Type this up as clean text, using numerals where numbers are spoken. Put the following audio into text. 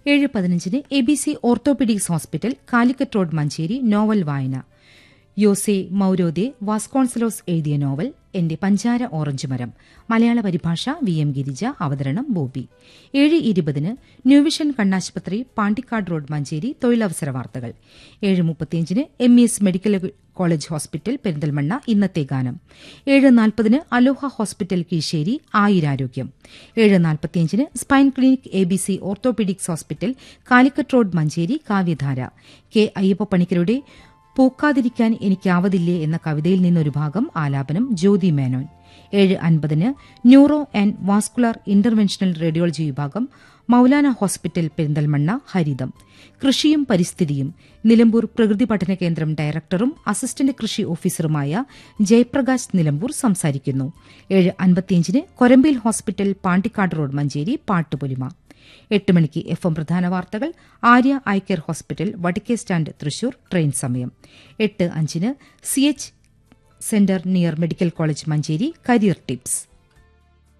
7:15 ABC orthopaedics hospital, Calicut road, Manjeri. Novel വായന. യോസെ മൌരോദെ Vasconcelos എഴുതിയ novel എന്റെ പഞ്ചാര ഓറഞ്ച് മരം. മലയാള പരിഭാഷ VM ഗിരിജ. അവതരണം ബോബി. 7:20 ന്യൂവിഷൻ കണ്ണാശുപത്രി, പാണ്ടിക്കാട് റോഡ്, മഞ്ചേരി. തൊഴിലവസര വാർത്തകൾ. 7:35 MES medical college hospital, Perinthalmanna. ഇന്നത്തെ ഗാനം. 7:40 അലോഹ ഹോസ്പിറ്റൽ, കീഴ്ശ്ശേരി. ആയുരാരോഗ്യം. 7:45 spine clinic ABC orthopaedics hospital, Calicut road, Manjeri. കാവ്യധാര. കെ അയ്യപ്പപ്പണിക്കരുടെ പൂക്കാതിരിക്കാൻ എനിക്കാവതില്ലേ എന്ന കവിതയിൽ നിന്നൊരു ഭാഗം. ആലാപനം ജ്യോതി Menon. 7:50 neuro and vascular interventional radiology വിഭാഗം, മൌലാന ഹോസ്പിറ്റൽ, പെരിന്തൽമണ്ണ. ഹരിതം. കൃഷിയും പരിസ്ഥിതിയും. നിലമ്പൂർ പ്രകൃതി പഠന കേന്ദ്രം ഡയറക്ടറും അസിസ്റ്റന്റ് കൃഷി ഓഫീസറുമായ ജയപ്രകാശ് നിലമ്പൂർ സംസാരിക്കുന്നു. 7:55 കൊരമ്പയിൽ ഹോസ്പിറ്റൽ, പാണ്ടിക്കാട് റോഡ്, മഞ്ചേരി. പാട്ടുപൊലിമ. 8 മണിക്ക് FM പ്രധാന വാർത്തകൾ. ആര്യ ഐ കെയർ ഹോസ്പിറ്റൽ, വടക്കേ സ്റ്റാൻഡ്, തൃശൂർ. ട്രെയിൻ സമയം. 8:05 CH centre near medical college, Manjeri. Career tips.